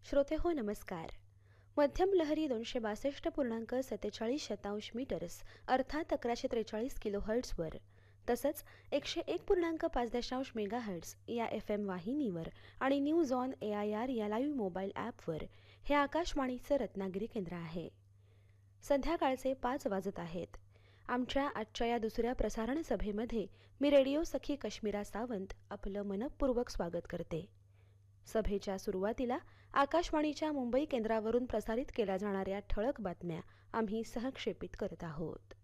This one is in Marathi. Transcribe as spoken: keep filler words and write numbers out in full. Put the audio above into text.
श्रोते हो नमस्कार. मध्यम लहरी दोनशे बासष्ट पूर्णांक सत्तेचाळीस शतांश मीटर्स अर्थात अकराशे त्रेचाळीस किलो हर्ट्सवर तसंच एकशे एक पूर्णांक पाच दशांश मेगा हर्ट्स या एफ एम वाहिनीवर आणि news on A I R या लाईव्ह मोबाईल ॲपवर हे आकाशवाणीचं रत्नागिरी केंद्र आहे. संध्याकाळचे पाच वाजत आहेत. आमच्या आजच्या या दुसऱ्या प्रसारण सभेमध्ये मी रेडिओ सखी कश्मीरा सावंत आपलं मनपूर्वक स्वागत करते. सभेच्या सुरुवातीला आकाशवाणीच्या मुंबई केंद्रावरून प्रसारित केल्या जाणाऱ्या ठळक बातम्या आम्ही सहक्षेपित करत आहोत.